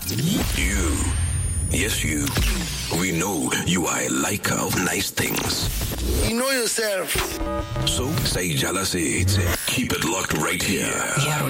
You. Yes, you. We know you are a liker of nice things. You know yourself. So, say jealousy. Keep it locked right here.